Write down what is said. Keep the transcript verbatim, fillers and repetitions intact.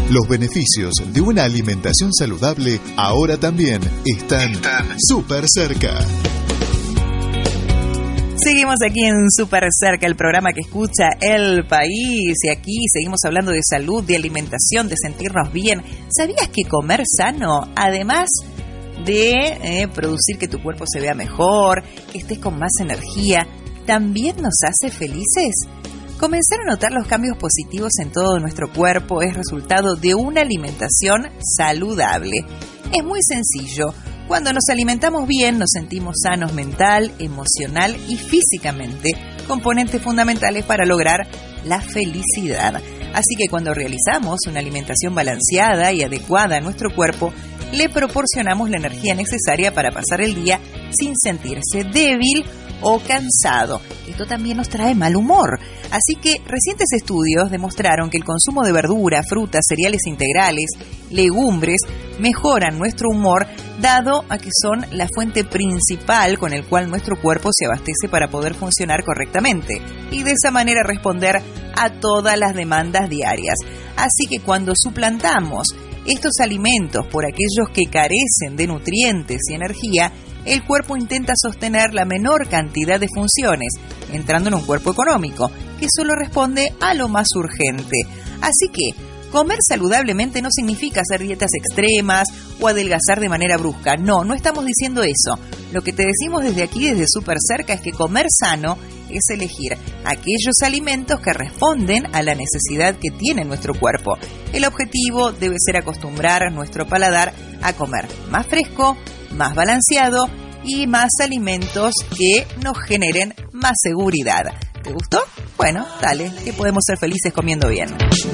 Los beneficios de una alimentación saludable ahora también están súper cerca. Seguimos aquí en Súper Cerca, el programa que escucha el país. Y aquí seguimos hablando de salud, de alimentación, de sentirnos bien. ¿Sabías que comer sano, además de eh, producir que tu cuerpo se vea mejor, que estés con más energía, también nos hace felices? Comenzar a notar los cambios positivos en todo nuestro cuerpo es resultado de una alimentación saludable. Es muy sencillo. Cuando nos alimentamos bien, nos sentimos sanos mental, emocional y físicamente, componentes fundamentales para lograr la felicidad. Así que cuando realizamos una alimentación balanceada y adecuada a nuestro cuerpo, le proporcionamos la energía necesaria para pasar el día sin sentirse débil o cansado. Esto también nos trae mal humor. Así que recientes estudios demostraron que el consumo de verdura, frutas, cereales integrales, legumbres mejoran nuestro humor, dado a que son la fuente principal con el cual nuestro cuerpo se abastece para poder funcionar correctamente y de esa manera responder a todas las demandas diarias. Así que cuando suplantamos estos alimentos por aquellos que carecen de nutrientes y energía, el cuerpo intenta sostener la menor cantidad de funciones, entrando en un cuerpo económico, que solo responde a lo más urgente. Así que, comer saludablemente no significa hacer dietas extremas o adelgazar de manera brusca. No, no estamos diciendo eso. Lo que te decimos desde aquí, desde Súper Cerca, es que comer sano es elegir aquellos alimentos que responden a la necesidad que tiene nuestro cuerpo. El objetivo debe ser acostumbrar a nuestro paladar a comer más fresco, más balanceado y más alimentos que nos generen más seguridad. ¿Te gustó? Bueno, dale, que podemos ser felices comiendo bien.